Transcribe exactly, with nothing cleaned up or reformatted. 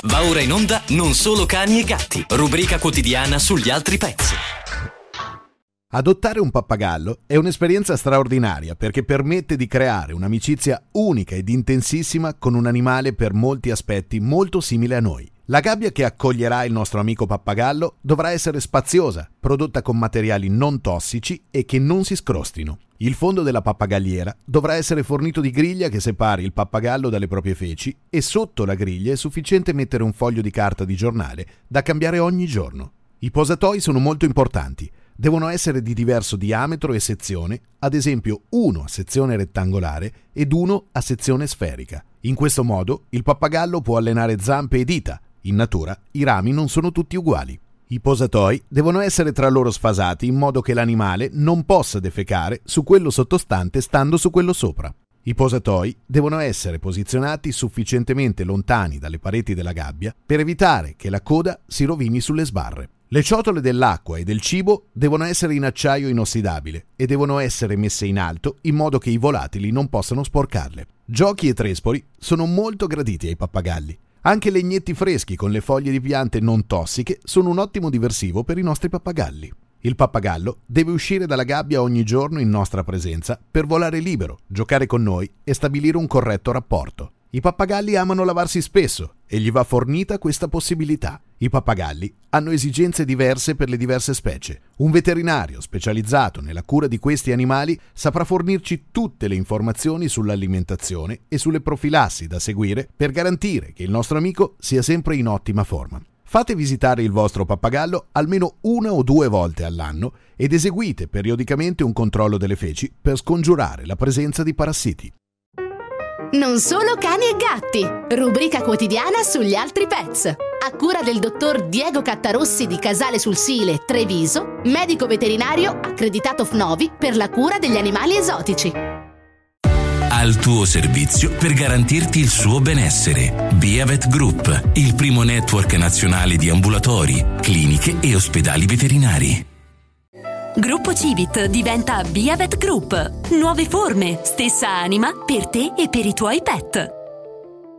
Va ora in onda Non solo cani e gatti, rubrica quotidiana sugli altri pets. Adottare un pappagallo è un'esperienza straordinaria perché permette di creare un'amicizia unica ed intensissima con un animale per molti aspetti molto simile a noi. La gabbia che accoglierà il nostro amico pappagallo dovrà essere spaziosa, prodotta con materiali non tossici e che non si scrostino. Il fondo della pappagalliera dovrà essere fornito di griglia che separi il pappagallo dalle proprie feci e sotto la griglia è sufficiente mettere un foglio di carta di giornale da cambiare ogni giorno. I posatoi sono molto importanti. Devono essere di diverso diametro e sezione, ad esempio uno a sezione rettangolare ed uno a sezione sferica. In questo modo il pappagallo può allenare zampe e dita. In natura i rami non sono tutti uguali. I posatoi devono essere tra loro sfasati in modo che l'animale non possa defecare su quello sottostante stando su quello sopra. I posatoi devono essere posizionati sufficientemente lontani dalle pareti della gabbia per evitare che la coda si rovini sulle sbarre. Le ciotole dell'acqua e del cibo devono essere in acciaio inossidabile e devono essere messe in alto in modo che i volatili non possano sporcarle. Giochi e trespoli sono molto graditi ai pappagalli. Anche legnetti freschi con le foglie di piante non tossiche sono un ottimo diversivo per i nostri pappagalli. Il pappagallo deve uscire dalla gabbia ogni giorno in nostra presenza per volare libero, giocare con noi e stabilire un corretto rapporto. I pappagalli amano lavarsi spesso e gli va fornita questa possibilità. I pappagalli hanno esigenze diverse per le diverse specie. Un veterinario specializzato nella cura di questi animali saprà fornirci tutte le informazioni sull'alimentazione e sulle profilassi da seguire per garantire che il nostro amico sia sempre in ottima forma. Fate visitare il vostro pappagallo almeno una o due volte all'anno ed eseguite periodicamente un controllo delle feci per scongiurare la presenza di parassiti. Non solo cani e gatti, rubrica quotidiana sugli altri pets. A cura del dottor Diego Cattarossi di Casale sul Sile, Treviso, medico veterinario accreditato F N O V I per la cura degli animali esotici. Al tuo servizio per garantirti il suo benessere. Biavet Group, il primo network nazionale di ambulatori, cliniche e ospedali veterinari. Gruppo Civit diventa Biavet Group. Nuove forme, stessa anima per te e per i tuoi pet.